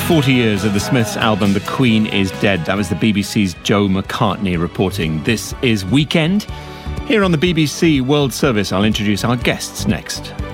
40 years of the Smiths' album The Queen is Dead. That was the BBC's Joe McCartney reporting. This is Weekend. Here on the BBC World Service, I'll introduce our guests next.